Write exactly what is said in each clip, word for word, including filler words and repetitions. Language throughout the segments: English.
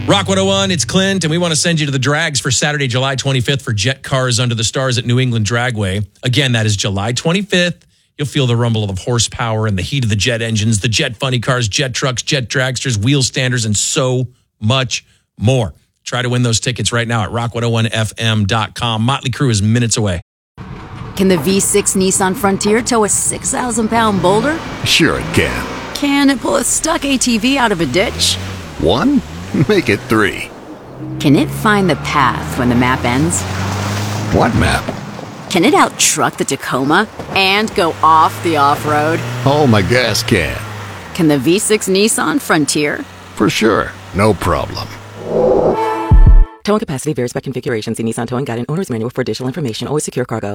Rock one oh one, it's Clint, and we want to send you to the drags for Saturday, July twenty-fifth for Jet Cars Under the Stars at New England Dragway. Again, that is July twenty-fifth. You'll feel the rumble of horsepower and the heat of the jet engines, the jet funny cars, jet trucks, jet dragsters, wheel standers, and so much more. Try to win those tickets right now at rock one oh one f m dot com. Motley Crue is minutes away. Can the V six Nissan Frontier tow a six thousand pound boulder? Sure it can. Can it pull a stuck A T V out of a ditch? One? Make it three. Can it find the path when the map ends? What map? Can it out-truck the Tacoma and go off the off-road? Oh, my gas can. Can the V six Nissan Frontier? For sure. No problem. Towing capacity varies by configuration. See Nissan Towing Guide and Owner's Manual for additional information. Always secure cargo.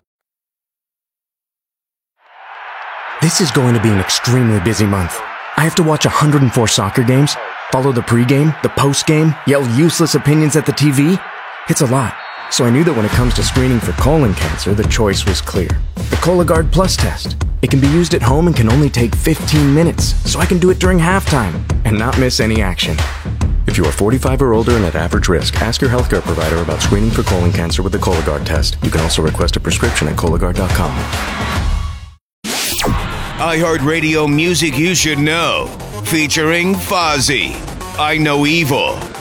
This is going to be an extremely busy month. I have to watch one hundred four soccer games, follow the pregame, the postgame, yell useless opinions at the T V. It's a lot. So I knew that when it comes to screening for colon cancer, the choice was clear. The Cologuard Plus test. It can be used at home and can only take fifteen minutes, so I can do it during halftime and not miss any action. If you are forty-five or older and at average risk, ask your healthcare provider about screening for colon cancer with the Cologuard test. You can also request a prescription at Cologuard dot com. iHeartRadio music you should know. Featuring Fozzy, I Know Evil.